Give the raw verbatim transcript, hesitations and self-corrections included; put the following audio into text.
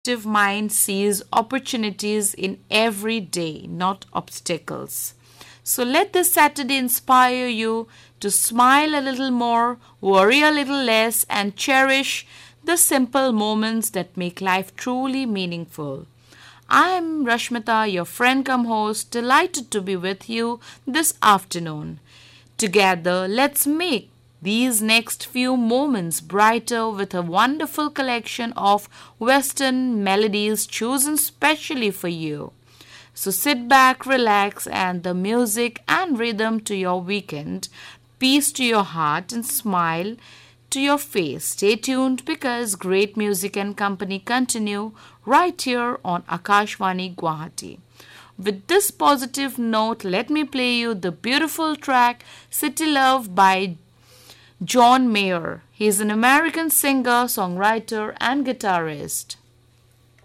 positive mind sees opportunities in every day, not obstacles. So let this Saturday inspire you to smile a little more, worry a little less, and cherish the simple moments that make life truly meaningful. I'm Rashmita, your friend come host, delighted to be with you this afternoon. Together, let's make these next few moments brighter with a wonderful collection of Western melodies chosen specially for you. So sit back, relax, and the music and rhythm to your weekend, peace to your heart, and smile to your face. Stay tuned because great music and company continue right here on Akashvani Guwahati. With this positive note, let me play you the beautiful track City Love by John Mayer. He is an American singer, songwriter, and guitarist.